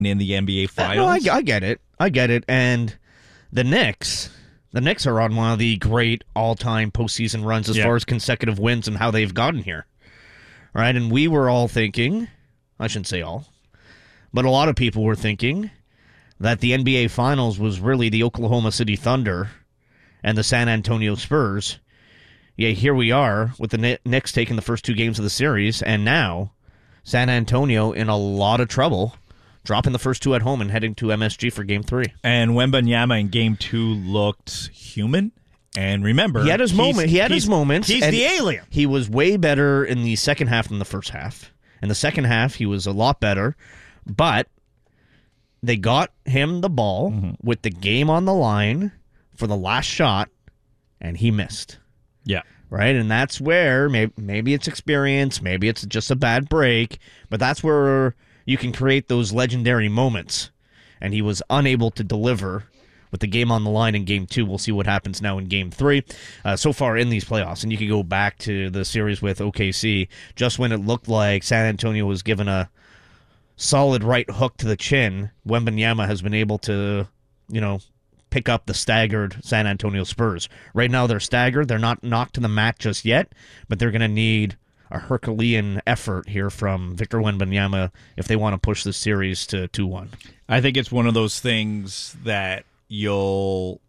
in the NBA Finals. No, I get it. And the Knicks are on one of the great all-time postseason runs as far as consecutive wins and how they've gotten here. Right? And we were all thinking, I shouldn't say all, but a lot of people were thinking that the NBA Finals was really the Oklahoma City Thunder and the San Antonio Spurs. Yeah, here we are with the Knicks taking the first two games of the series, and now San Antonio in a lot of trouble, dropping the first two at home and heading to MSG for Game 3. And Wembanyama in Game 2 looked human. And remember, he had his moment. He had his moments. He's the alien. He was way better in the second half than the first half. In the second half, he was a lot better, but they got him the ball with the game on the line for the last shot, and he missed. Yeah. Right? And that's where maybe it's experience, maybe it's just a bad break, but that's where you can create those legendary moments. And he was unable to deliver with the game on the line in Game 2. We'll see what happens now in Game 3. So far in these playoffs, and you can go back to the series with OKC, just when it looked like San Antonio was given a solid right hook to the chin, Wembanyama has been able to, pick up the staggered San Antonio Spurs. Right now they're staggered. They're not knocked to the mat just yet, but they're going to need a Herculean effort here from Victor Wembanyama if they want to push this series to 2-1. I think it's one of those things that you'll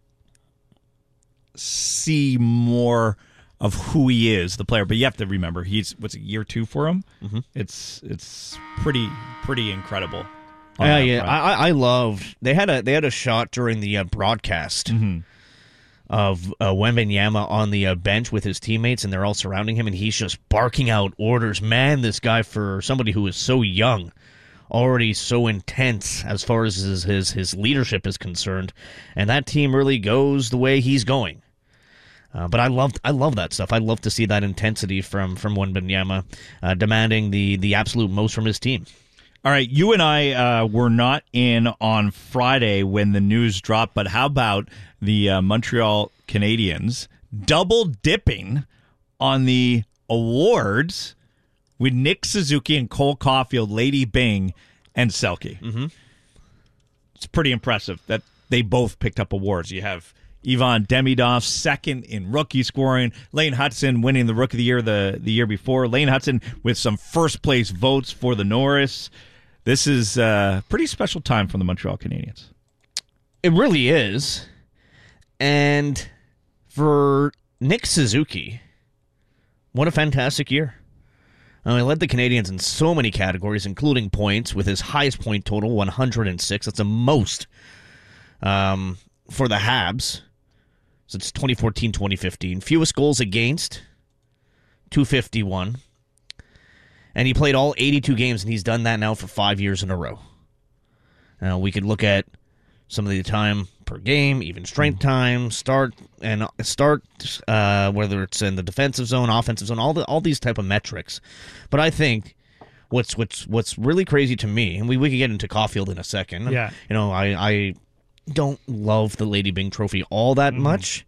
see more of who he is, the player. But you have to remember, he's year 2 for him? Mm-hmm. It's pretty incredible. I loved. They had a shot during the broadcast of Wembanyama on the bench with his teammates, and they're all surrounding him, and he's just barking out orders. Man, this guy, for somebody who is so young, already so intense as far as his leadership is concerned, and that team really goes the way he's going. But I love that stuff. I love to see that intensity from Wembanyama, demanding the absolute most from his team. All right, you and I were not in on Friday when the news dropped, but how about the Montreal Canadiens double dipping on the awards with Nick Suzuki and Cole Caulfield, Lady Byng, and Selke? Mm-hmm. It's pretty impressive that they both picked up awards. You have Ivan Demidov second in rookie scoring, Lane Hutson winning the Rookie of the Year the year before, Lane Hutson with some first-place votes for the Norris. This is a pretty special time for the Montreal Canadiens. It really is. And for Nick Suzuki, what a fantastic year. He led the Canadiens in so many categories, including points, with his highest point total, 106. That's the most for the Habs since 2014-2015. Fewest goals against, 251. And he played all 82 games, and he's done that now for 5 years in a row. Now, we could look at some of the time per game, even strength time, start, whether it's in the defensive zone, offensive zone, all these type of metrics. But I think what's really crazy to me, and we can get into Caulfield in a second. Yeah. I don't love the Lady Byng Trophy all that much,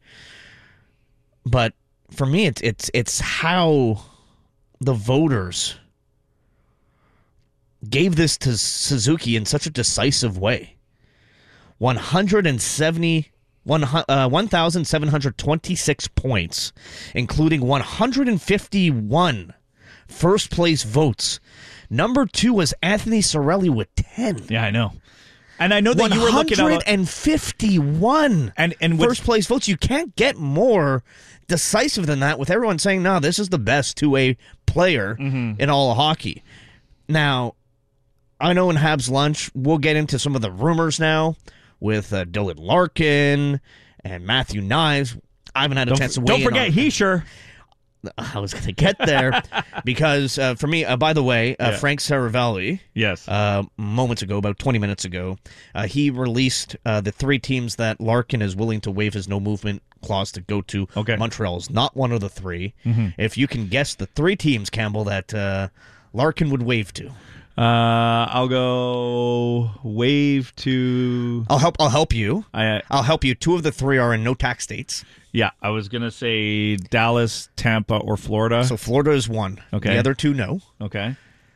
but for me, it's how the voters gave this to Suzuki in such a decisive way. 1,726 points, including 151 first-place votes. Number 2 was Anthony Cirelli with 10. Yeah, I know. And I know that you were looking at 151 and first-place votes. You can't get more decisive than that with everyone saying, no, this is the best two-way player in all of hockey. Now, I know in Habs Lunch, we'll get into some of the rumors now with Dylan Larkin and Matthew Knives. I haven't had a chance to weigh in. Don't forget Hischier. I was going to get there because for me, by the way, Frank Saravelli, yes, moments ago, about 20 minutes ago, he released the 3 teams that Larkin is willing to waive his no-movement clause to go to. Okay. Montreal is not one of the 3. If you can guess the 3 teams, Campbell, that Larkin would waive to. I'll go wave to. I'll help you. I'll help you. 2 of the 3 are in no tax states. Yeah, I was gonna say Dallas, Tampa, or Florida. So Florida is 1. Okay. The other 2, no. Okay.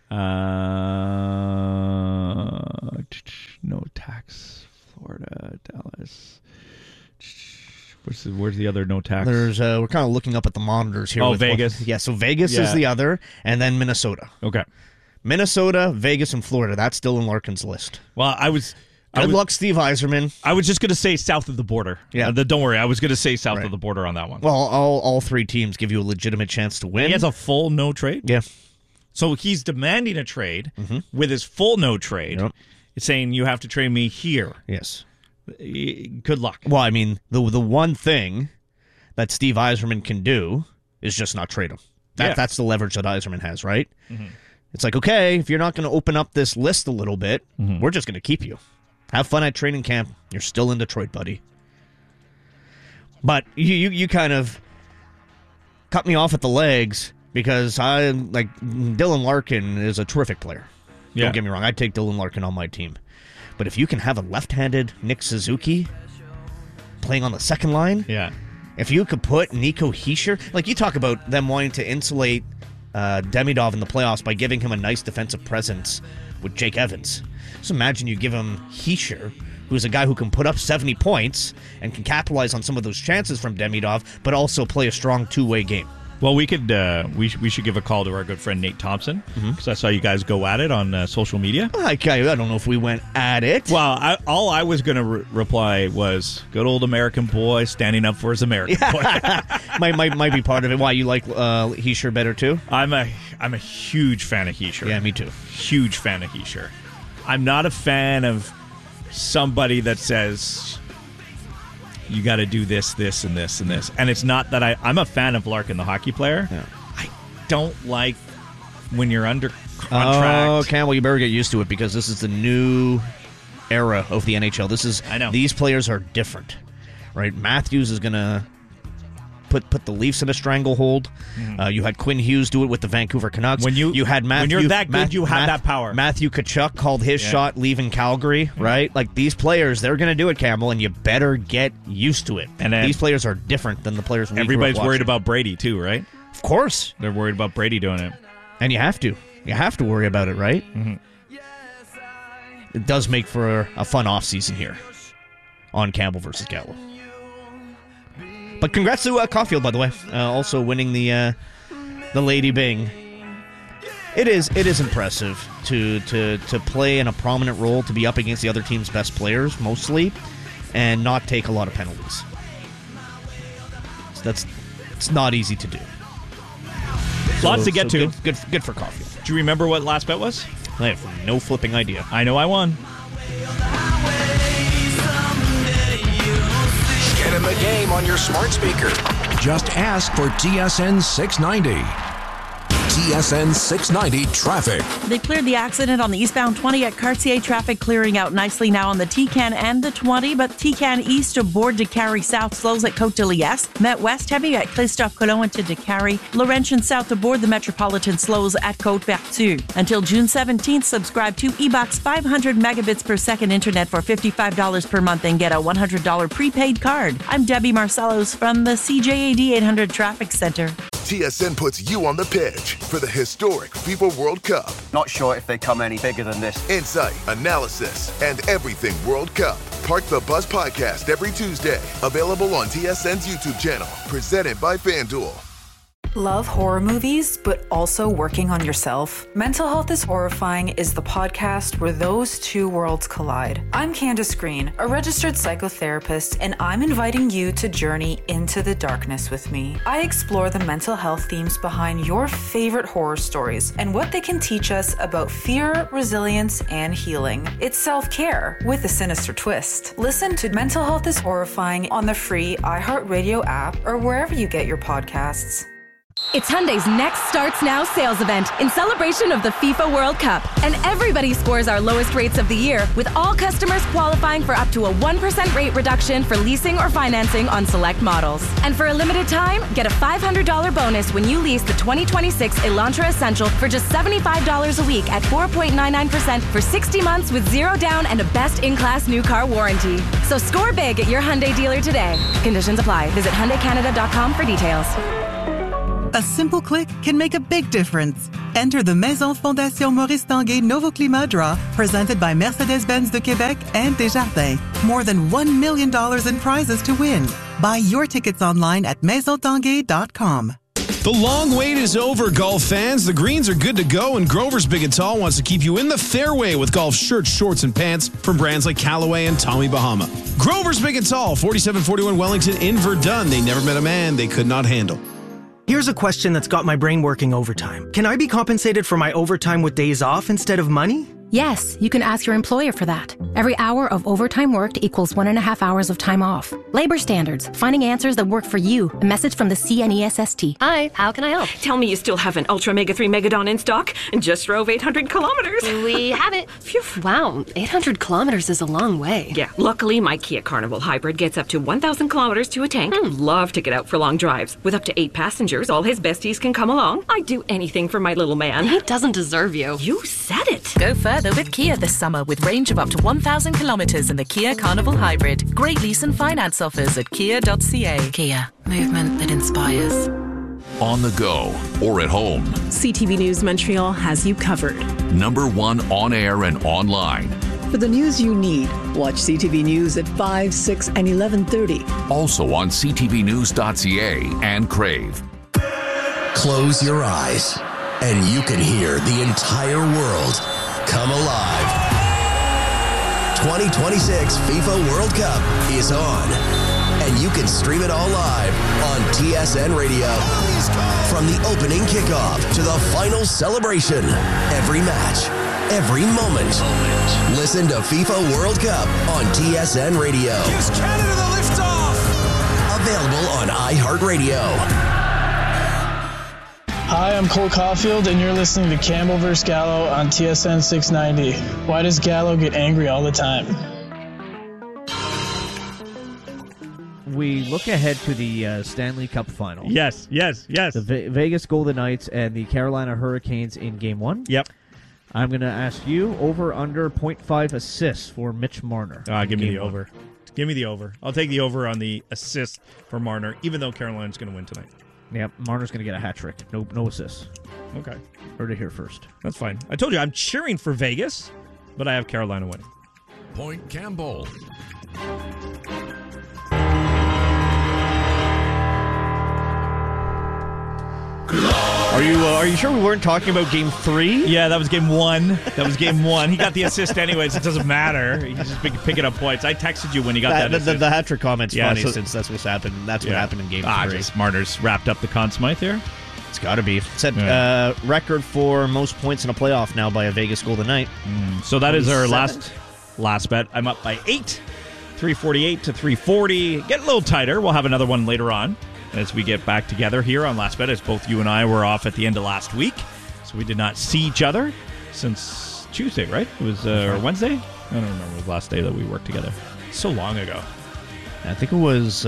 No tax. Florida, Dallas. Where's the other no tax? There's we're kind of looking up at the monitors here. Oh, Vegas. Yeah, so Vegas is the other, and then Minnesota. Okay. Minnesota, Vegas, and Florida. That's Dylan Larkin's list. Well, Good luck, Steve Yzerman. I was just going to say south of the border. Yeah. Don't worry. I was going to say south of the border on that one. Well, all three teams give you a legitimate chance to win. He has a full no trade? Yeah. So he's demanding a trade with his full no trade. Yep. It's saying you have to trade me here. Yes. Good luck. Well, I mean, the one thing that Steve Yzerman can do is just not trade him. That's the leverage that Yzerman has, right? Mm-hmm. It's like, okay, if you're not going to open up this list a little bit, we're just going to keep you. Have fun at training camp. You're still in Detroit, buddy. But you kind of cut me off at the legs because Dylan Larkin is a terrific player. Yeah. Don't get me wrong. I'd take Dylan Larkin on my team. But if you can have a left-handed Nick Suzuki playing on the second line, if you could put Nico Hischier, like you talk about them wanting to insulate Demidov in the playoffs by giving him a nice defensive presence with Jake Evans. Just imagine you give him Hischier, who's a guy who can put up 70 points and can capitalize on some of those chances from Demidov, but also play a strong two-way game. Well, we could we should give a call to our good friend Nate Thompson because I saw you guys go at it on social media. I don't know if we went at it. Well, all I was going to reply was good old American boy standing up for his American boy. might be part of it. Why you like Hischier better too? I'm a huge fan of Hischier. Yeah, me too. Huge fan of Hischier. I'm not a fan of somebody that says you got to do this, this, and this, and this. And it's not that I'm a fan of Larkin, the hockey player. Yeah. I don't like when you're under contract. Oh, Campbell, you better get used to it because this is the new era of the NHL. I know. These players are different, right? Matthews is going to put the Leafs in a stranglehold. You had Quinn Hughes do it with the Vancouver Canucks. When you had Matthew, when you're that good, you have that power. Matthew Tkachuk called his shot leaving Calgary, right? Like these players, they're going to do it, Campbell, and you better get used to it. And these players are different than the players we everybody's grew up worried watching. about Brady too, right? Of course, they're worried about Brady doing it, and you have to worry about it, right? It does make for a fun offseason here on Campbell versus Gallo. But congrats to Caulfield, by the way, also winning the Lady Byng. It is impressive to play in a prominent role, to be up against the other team's best players mostly, and not take a lot of penalties. So it's not easy to do. Lots to get to. Good for Caulfield. Do you remember what last bet was? I have no flipping idea. I know I won. Get in the game on your smart speaker. Just ask for TSN 690. TSN 690 traffic. They cleared the accident on the eastbound 20 at Cartier. Traffic clearing out nicely now on the TCAN and the 20, but TCAN east aboard Décarie south slows at Côte de Liesse. Met west heavy at Christophe Colomb to Décarie. Laurentian south aboard the Metropolitan slows at Côte Vertu. Until June 17th, subscribe to eBucks 500 megabits per second internet for $55 per month and get a $100 prepaid card. I'm Debbie Marcellos from the CJAD 800 Traffic Center. TSN puts you on the pitch for the historic FIFA World Cup. Not sure if they come any bigger than this. Insight, analysis, and everything World Cup. Park the Bus Podcast every Tuesday. Available on TSN's YouTube channel. Presented by FanDuel. Love horror movies, but also working on yourself? Mental Health is Horrifying is the podcast where those two worlds collide. I'm Candace Green, a registered psychotherapist, and I'm inviting you to journey into the darkness with me. I explore the mental health themes behind your favorite horror stories and what they can teach us about fear, resilience, and healing. It's self-care with a sinister twist. Listen to Mental Health is Horrifying on the free iHeartRadio app or wherever you get your podcasts. It's Hyundai's Next Starts Now sales event in celebration of the FIFA World Cup. And everybody scores our lowest rates of the year, with all customers qualifying for up to a 1% rate reduction for leasing or financing on select models. And for a limited time, get a $500 bonus when you lease the 2026 Elantra Essential for just $75 a week at 4.99% for 60 months with zero down and a best-in-class new car warranty. So score big at your Hyundai dealer today. Conditions apply. Visit HyundaiCanada.com for details. A simple click can make a big difference. Enter the Maison Fondation Maurice Tanguay Nouveau Climat Draw, presented by Mercedes-Benz de Québec and Desjardins. More than $1 million in prizes to win. Buy your tickets online at maisontanguay.com. The long wait is over, golf fans. The greens are good to go, and Grover's Big and Tall wants to keep you in the fairway with golf shirts, shorts, and pants from brands like Callaway and Tommy Bahama. Grover's Big and Tall, 4741 Wellington in Verdun. They never met a man they could not handle. Here's a question that's got my brain working overtime. Can I be compensated for my overtime with days off instead of money? Yes, you can ask your employer for that. Every hour of overtime worked equals 1.5 hours of time off. Labor standards, finding answers that work for you. A message from the CNESST. Hi, how can I help? Tell me you still have an Ultra Mega 3 Megadon in stock and just drove 800 kilometers. We have it. Phew, wow, 800 kilometers is a long way. Yeah, luckily my Kia Carnival Hybrid gets up to 1,000 kilometers to a tank. Love to get out for long drives. With up to 8 passengers, all his besties can come along. I'd do anything for my little man. He doesn't deserve you. You said it. Go further with Kia this summer with range of up to 1,000 kilometers in the Kia Carnival Hybrid. Great lease and finance offers at kia.ca. Kia, movement that inspires. On the go or at home. CTV News Montreal has you covered. #1 on air and online. For the news you need, watch CTV News at 5, 6, and 11:30. Also on ctvnews.ca and Crave. Close your eyes and you can hear the entire world come alive. 2026 FIFA World Cup is on, and you can stream it all live on TSN Radio. From the opening kickoff to the final celebration, every match, every moment. Listen to FIFA World Cup on TSN Radio. Gives Canada the liftoff. Available on iHeartRadio. Hi, I'm Cole Caulfield, and you're listening to Campbell vs. Gallo on TSN 690. Why does Gallo get angry all the time? We look ahead to the Stanley Cup final. Yes. The Vegas Golden Knights and the Carolina Hurricanes in Game 1. Yep. I'm going to ask you over under 0.5 assists for Mitch Marner. Give me the over. Give me the over. I'll take the over on the assist for Marner, even though Carolina's going to win tonight. Yep, Marner's going to get a hat trick. No assists. Okay. Heard it here first. That's fine. I told you I'm cheering for Vegas, but I have Carolina winning. Point Campbell. Are you sure we weren't talking about Game 3? Yeah, that was Game 1. He got the assist anyways. It doesn't matter. He's just picking up points. I texted you when he got that assist. The hat trick comment's funny since that's what's happened. That's what happened in Game 3. Marner's wrapped up the Conn Smythe here. It's got to be. Set record for most points in a playoff now by a Vegas Golden Knight. So that is our last bet. I'm up by 8, 348 to 340. Get a little tighter. We'll have another one later on as we get back together here on Last Bet, as both you and I were off at the end of last week. So we did not see each other since Tuesday, right? It was or Wednesday? I don't remember the last day that we worked together. So long ago. I think it was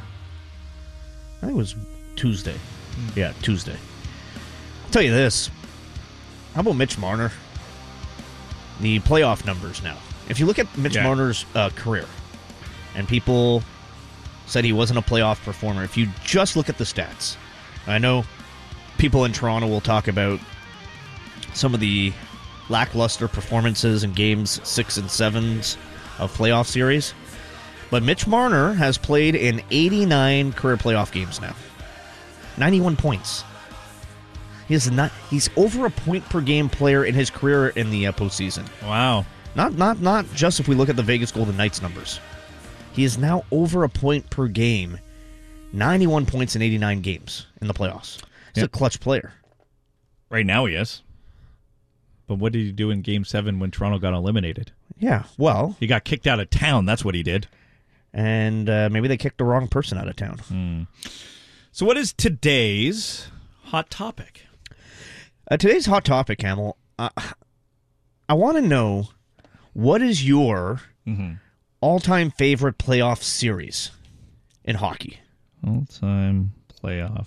Tuesday. Yeah, Tuesday. I'll tell you this. How about Mitch Marner? The playoff numbers now. If you look at Mitch Marner's career, and people said he wasn't a playoff performer, if you just look at the stats, I know people in Toronto will talk about some of the lackluster performances in games 6 and 7s of playoff series, but Mitch Marner has played in 89 career playoff games now. 91 points. He's over a point per game player in his career in the postseason. Wow. Not just if we look at the Vegas Golden Knights numbers. He is now over a point per game. 91 points in 89 games in the playoffs. He's a clutch player. Right now he is. But what did he do in Game 7 when Toronto got eliminated? Yeah, well, he got kicked out of town. That's what he did. And maybe they kicked the wrong person out of town. So what is today's hot topic? Today's hot topic, Hamill, I want to know, what is your all-time favorite playoff series in hockey? All-time playoff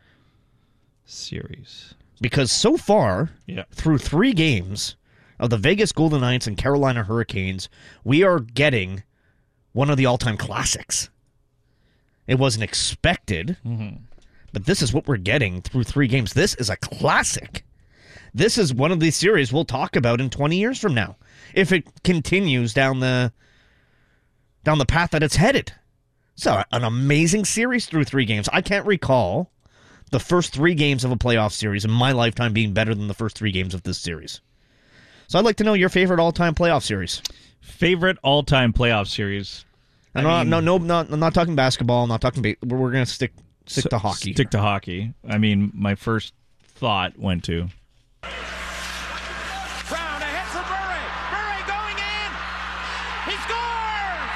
series. Because so far, through 3 games of the Vegas Golden Knights and Carolina Hurricanes, we are getting one of the all-time classics. It wasn't expected, But this is what we're getting through 3 games. This is a classic. This is one of these series we'll talk about in 20 years from now, if it continues down the path that it's headed. So, an amazing series through 3 games. I can't recall the first 3 games of a playoff series in my lifetime being better than the first 3 games of this series. So I'd like to know your favorite all-time playoff series. Favorite all-time playoff series? I'm not talking basketball. I'm not talking. We're going to stick to hockey. Stick to hockey. I mean, my first thought went to. Brown, a hit for Bure. Bure going in. He scores.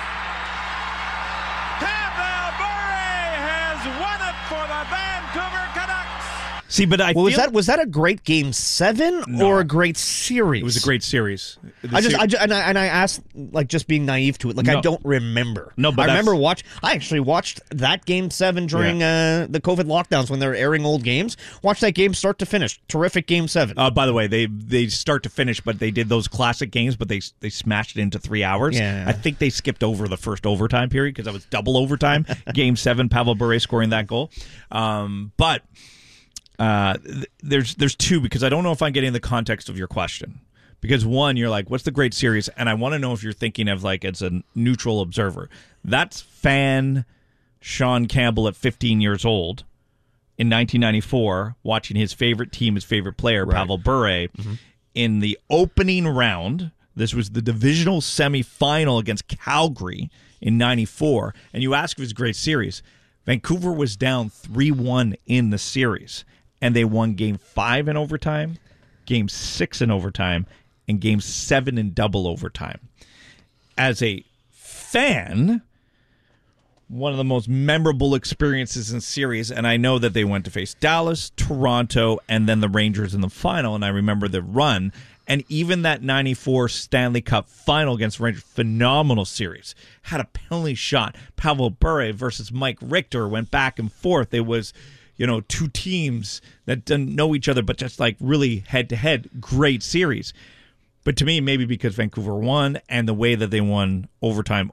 Pavel Bure has won it for the Vancouver Canucks. See, but was that a great Game 7 or a great series? It was a great series. I asked, like, just being naive to it. Like, I don't remember. No, but I remember I actually watched that Game 7 during the COVID lockdowns when they were airing old games. Watched that game start to finish. Terrific Game 7. By the way, they start to finish, but they did those classic games, but they smashed it into 3 hours. Yeah. I think they skipped over the first overtime period because that was double overtime. Game 7, Pavel Bure scoring that goal. But there's 2, because I don't know if I'm getting the context of your question. Because 1, you're like, what's the great series? And I want to know if you're thinking of, like, as a neutral observer. That's fan Sean Campbell at 15 years old in 1994, watching his favorite team, his favorite player, Pavel Bure, in the opening round. This was the divisional semifinal against Calgary in 94. And you ask if it's a great series. Vancouver was down 3-1 in the series. And they won Game 5 in overtime, Game 6 in overtime, and Game 7 in double overtime. As a fan, one of the most memorable experiences in series, and I know that they went to face Dallas, Toronto, and then the Rangers in the final, and I remember the run. And even that 94 Stanley Cup final against the Rangers, phenomenal series. Had a penalty shot. Pavel Bure versus Mike Richter went back and forth. It was, 2 teams that didn't know each other, but just like really head-to-head, great series. But to me, maybe because Vancouver won and the way that they won overtime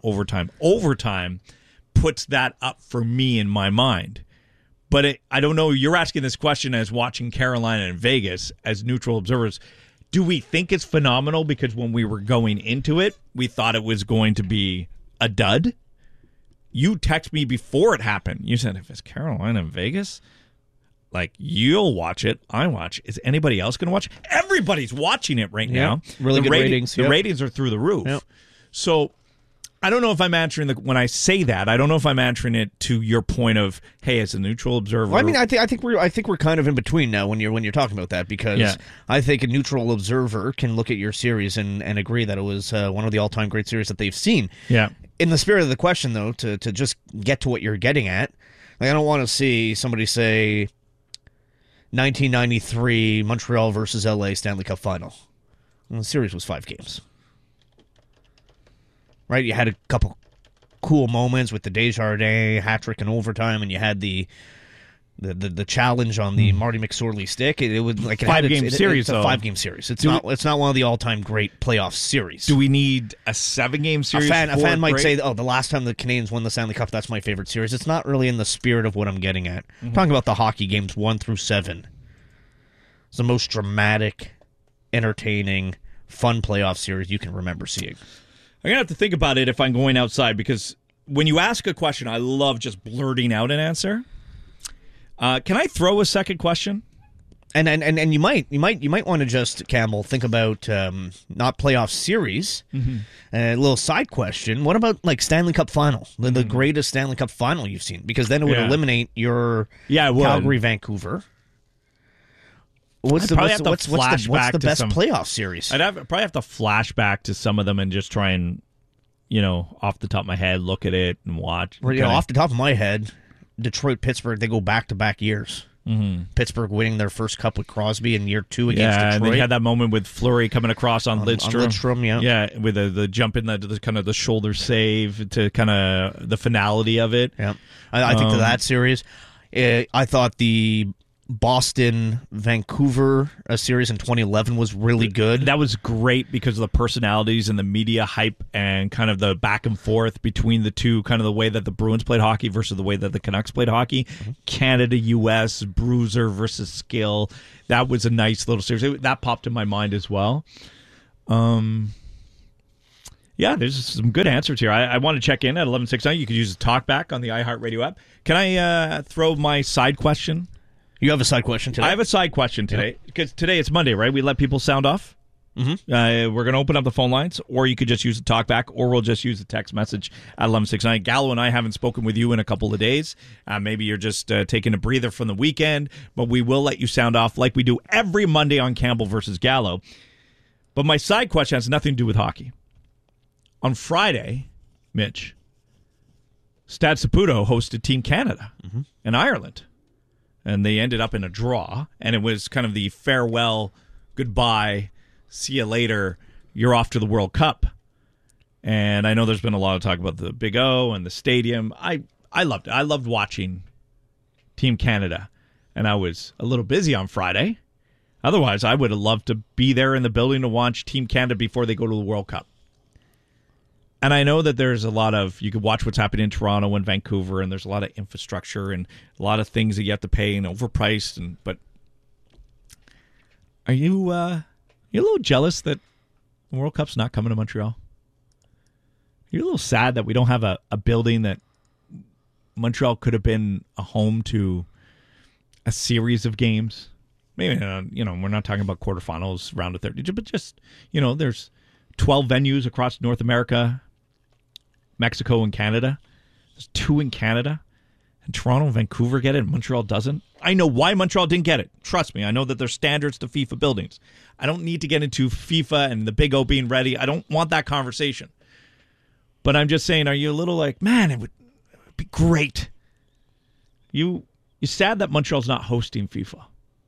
puts that up for me in my mind. But I don't know. You're asking this question as watching Carolina and Vegas as neutral observers. Do we think it's phenomenal because when we were going into it, we thought it was going to be a dud? You text me before it happened. You said, if it's Carolina and Vegas, like, you'll watch it. I watch. Is anybody else going to watch? Everybody's watching it right now. Really good ratings. The ratings are through the roof. Yep. So I don't know if I'm answering when I say that. I don't know if I'm answering it to your point of, hey, as a neutral observer. Well, I mean, I think we're kind of in between now when you're talking about that, because I think a neutral observer can look at your series and agree that it was one of the all-time great series that they've seen. Yeah. In the spirit of the question, though, to just get to what you're getting at, like, I don't want to see somebody say 1993 Montreal versus LA Stanley Cup final. Well, the series was 5 games. Right? You had a couple cool moments with the Desjardins hat-trick in overtime, and you had the challenge on the Marty McSorley stick. It was like a 5-game series. It's a 5-game series. It's not one of the all-time great playoff series. Do we need a 7-game series? A fan might say, "Oh, the last time the Canadiens won the Stanley Cup, that's my favorite series." It's not really in the spirit of what I'm getting at. I'm talking about the hockey games 1 through 7. It's the most dramatic, entertaining, fun playoff series you can remember seeing. I'm going to have to think about it if I'm going outside, because when you ask a question, I love just blurting out an answer. Can I throw a second question? And you might want to just, Campbell, think about not playoff series. A little side question: what about like Stanley Cup final, the greatest Stanley Cup final you've seen? Because then it would eliminate your Calgary Vancouver. What's the best playoff series? I'd probably have to flash back to some of them and just try and, off the top of my head, look at it and watch. Off the top of my head, Detroit, Pittsburgh, they go back-to-back years. Pittsburgh winning their first cup with Crosby in year 2 against Detroit. And they had that moment with Fleury coming across on Lidstrom. On Lidstrom, yeah, with the jump in, the kind of the shoulder save to kind of the finality of it. Yeah, I think that series, I thought the Boston, Vancouver series in 2011 was really good. That was great because of the personalities and the media hype and kind of the back and forth between the two, kind of the way that the Bruins played hockey versus the way that the Canucks played hockey. Mm-hmm. Canada, U.S., Bruiser versus Skill. That was a nice little series. That popped in my mind as well. Yeah, there's some good answers here. I want to check in at 11:69. You could use the talkback on the iHeartRadio app. Can I throw my side question? You have a side question today? I have a side question today because today it's Monday, right? We let people sound off. Mm-hmm. We're going to open up the phone lines, or you could just use the talkback, or we'll just use the text message at 11:69. Gallo and I haven't spoken with you in a couple of days. Maybe you're just taking a breather from the weekend, but we will let you sound off like we do every Monday on Campbell versus Gallo. But my side question has nothing to do with hockey. On Friday, Mitch, Stade Saputo hosted Team Canada in Ireland. And they ended up in a draw, and it was kind of the farewell, goodbye, see you later, you're off to the World Cup. And I know there's been a lot of talk about the Big O and the stadium. I loved it. I loved watching Team Canada, and I was a little busy on Friday. Otherwise, I would have loved to be there in the building to watch Team Canada before they go to the World Cup. And I know that there's a lot of, you could watch what's happening in Toronto and Vancouver, and there's a lot of infrastructure and a lot of things that you have to pay and overpriced. But are you a little jealous that the World Cup's not coming to Montreal? You're a little sad that we don't have a building that Montreal could have been a home to a series of games. Maybe, we're not talking about quarterfinals, round of 30, but just, there's 12 venues across North America, Mexico and Canada. There's 2 in Canada. And Toronto and Vancouver get it, and Montreal doesn't. I know why Montreal didn't get it. Trust me, I know that there's standards to FIFA buildings. I don't need to get into FIFA and the Big O being ready. I don't want that conversation. But I'm just saying, are you a little like, man, it would be great. You're sad that Montreal's not hosting FIFA.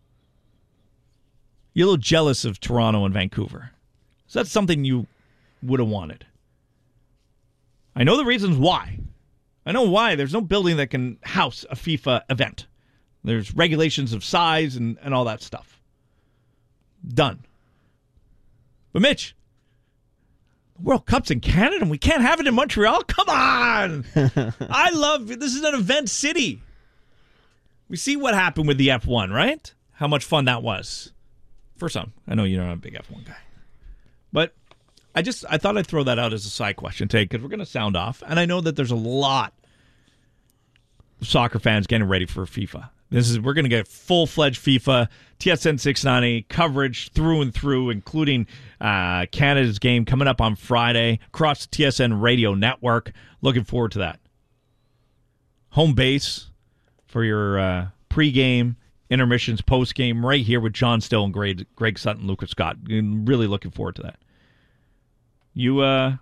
You're a little jealous of Toronto and Vancouver. So that's something you would have wanted. I know the reasons why. I know why. There's no building that can house a FIFA event. There's regulations of size and all that stuff. Done. But Mitch, the World Cup's in Canada and we can't have it in Montreal? Come on! I love it. This is an event city. We see what happened with the F1, right? How much fun that was. For some. I know you're not a big F1 guy. But I thought I'd throw that out as a side question today because we're going to sound off. And I know that there's a lot of soccer fans getting ready for FIFA. We're going to get full-fledged FIFA, TSN 690 coverage through and through, including Canada's game coming up on Friday across the TSN radio network. Looking forward to that. Home base for your pregame, intermissions, postgame, right here with John Still and Greg Sutton, Lucas Scott. I'm really looking forward to that. You're a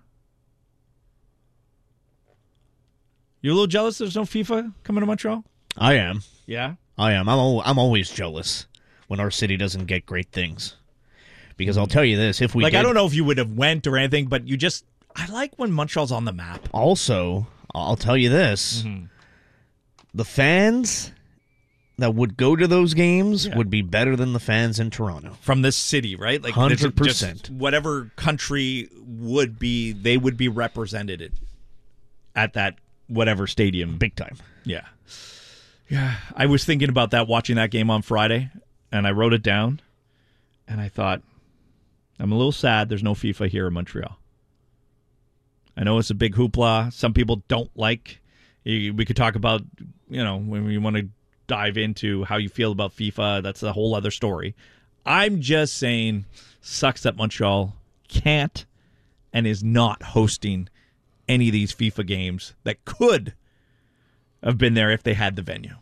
little jealous there's no FIFA coming to Montreal? I am. Yeah? I am. I'm always jealous when our city doesn't get great things. Because I'll tell you this, if we I don't know if you would have went or anything, but I like when Montreal's on the map. Also, I'll tell you this. The fans that would go to those games would be better than the fans in Toronto. From this city, right? Like 100%. Whatever country would be, they would be represented at that whatever stadium. Big time. Yeah. Yeah. I was thinking about that watching that game on Friday, and I wrote it down, and I thought, I'm a little sad there's no FIFA here in Montreal. I know it's a big hoopla. Some people don't like. We could talk about, when we want to dive into how you feel about FIFA. That's a whole other story. I'm just saying, sucks that Montreal can't and is not hosting any of these FIFA games that could have been there if they had the venue.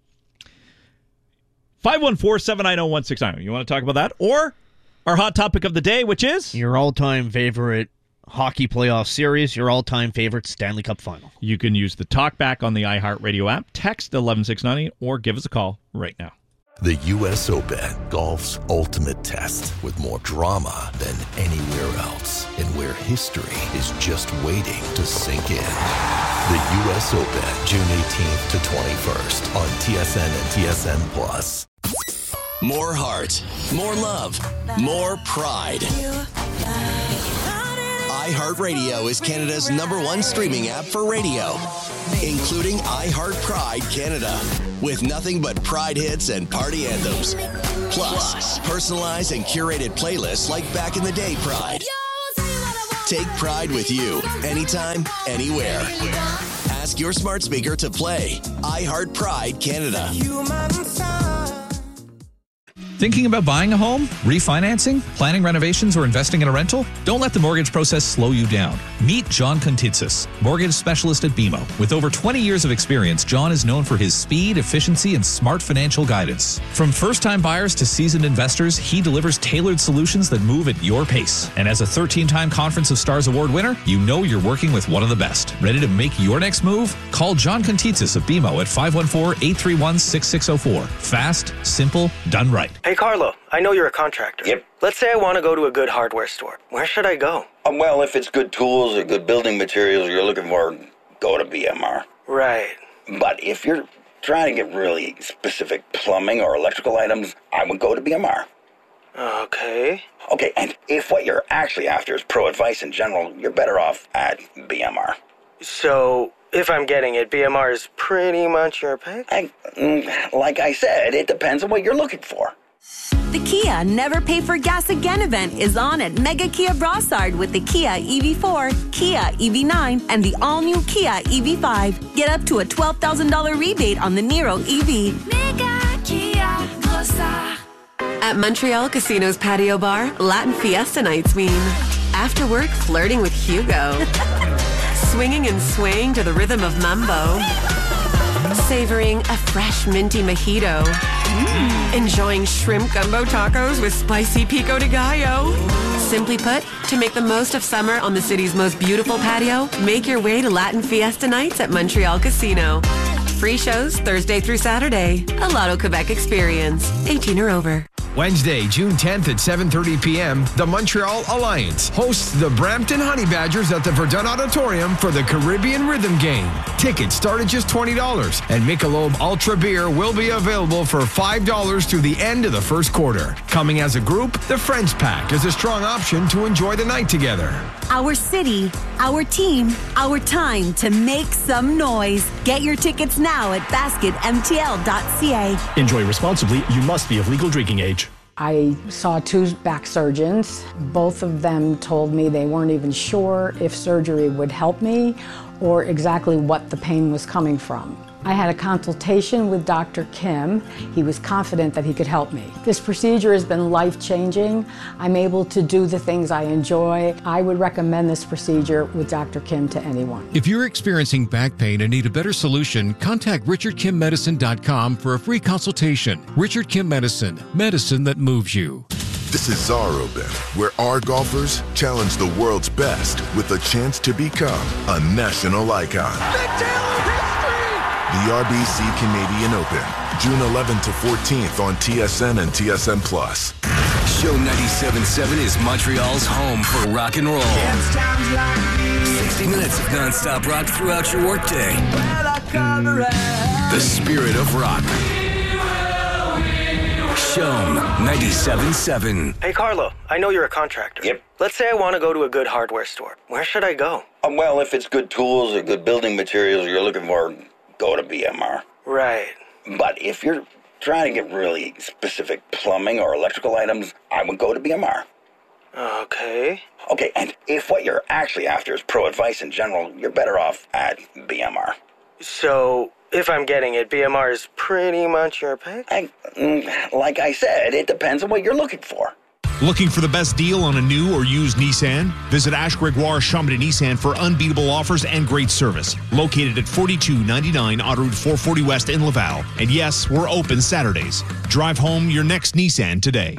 514-790-1690. You want to talk about that? Or our hot topic of the day, which is? Your all-time favorite hockey playoff series, your all-time favorite Stanley Cup final. You can use the talkback on the iHeartRadio app, text 11690, or give us a call right now. The U.S. Open, golf's ultimate test, with more drama than anywhere else, and where history is just waiting to sink in. The U.S. Open, June 18th to 21st on TSN and TSN+. More heart, more love, more pride. iHeartRadio is Canada's #1 streaming app for radio, including iHeart Pride Canada, with nothing but Pride hits and party anthems. Plus, personalized and curated playlists like Back in the Day Pride. Take Pride with you, anytime, anywhere. Ask your smart speaker to play iHeart Pride Canada. Thinking about buying a home, refinancing, planning renovations, or investing in a rental? Don't let the mortgage process slow you down. Meet John Contitsis, mortgage specialist at BMO. With over 20 years of experience, John is known for his speed, efficiency, and smart financial guidance. From first-time buyers to seasoned investors, he delivers tailored solutions that move at your pace. And as a 13-time Conference of Stars Award winner, you know you're working with one of the best. Ready to make your next move? Call John Contitsis of BMO at 514-831-6604. Fast, simple, done right. Hey, Carlo, I know you're a contractor. Yep. Let's say I want to go to a good hardware store. Where should I go? Well, if it's good tools or good building materials you're looking for, go to BMR. Right. But if you're trying to get really specific plumbing or electrical items, I would go to BMR. Okay. Okay, and if what you're actually after is pro advice in general, you're better off at BMR. So, if I'm getting it, BMR is pretty much your pick? Like I said, it depends on what you're looking for. The Kia Never Pay for Gas Again event is on at Mega Kia Brossard with the Kia EV4, Kia EV9, and the all-new Kia EV5. Get up to a $12,000 rebate on the Niro EV. Mega Kia Brossard. At Montreal Casino's patio bar, Latin Fiesta nights mean after work flirting with Hugo, swinging and swaying to the rhythm of mambo, savoring a fresh minty mojito, enjoying shrimp gumbo tacos with spicy pico de gallo. Simply put, to make the most of summer on the city's most beautiful patio, make your way to Latin Fiesta nights at Montreal Casino. Free shows Thursday through Saturday. A Lotto Quebec experience. 18 or over. Wednesday, June 10th at 7:30 p.m., the Montreal Alliance hosts the Brampton Honey Badgers at the Verdun Auditorium for the Caribbean Rhythm Game. Tickets start at just $20, and Michelob Ultra Beer will be available for $5 through the end of the first quarter. Coming as a group, the Friends Pack is a strong option to enjoy the night together. Our city, our team, our time to make some noise. Get your tickets now at basketmtl.ca. Enjoy responsibly. You must be of legal drinking age. I saw 2 back surgeons. Both of them told me they weren't even sure if surgery would help me or exactly what the pain was coming from. I had a consultation with Dr. Kim. He was confident that he could help me. This procedure has been life-changing. I'm able to do the things I enjoy. I would recommend this procedure with Dr. Kim to anyone. If you're experiencing back pain and need a better solution, contact RichardKimMedicine.com for a free consultation. Richard Kim Medicine, medicine that moves you. This is Czar Open, where our golfers challenge the world's best with a chance to become a national icon. The RBC Canadian Open, June 11th to 14th on TSN and TSN+. Show 97.7 is Montreal's home for rock and roll. 60 minutes of non-stop rock throughout your workday. The spirit of rock. Show 97.7. Hey, Carlo, I know you're a contractor. Yep. Let's say I want to go to a good hardware store. Where should I go? Well, if it's good tools or good building materials you're looking for, go to BMR. Right. But if you're trying to get really specific plumbing or electrical items, I would go to BMR. Okay. Okay, and if what you're actually after is pro advice in general, you're better off at BMR. So, if I'm getting it, BMR is pretty much your pick? Like I said, it depends on what you're looking for. Looking for the best deal on a new or used Nissan? Visit Ash Gregoire Chambly Nissan for unbeatable offers and great service. Located at 4299 Autoroute 440 West in Laval. And yes, we're open Saturdays. Drive home your next Nissan today.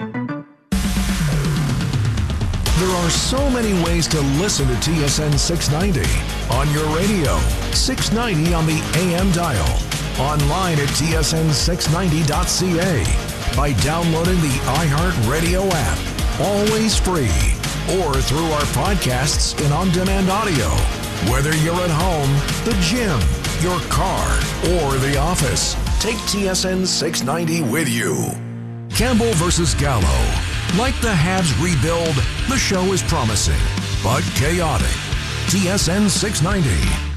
There are so many ways to listen to TSN 690. On your radio, 690 on the AM dial. Online at tsn690.ca. By downloading the iHeartRadio app, always free, or through our podcasts and on-demand audio. Whether you're at home, the gym, your car, or the office, take TSN 690 with you. Campbell versus Gallo. Like the Habs rebuild, the show is promising, but chaotic. TSN 690.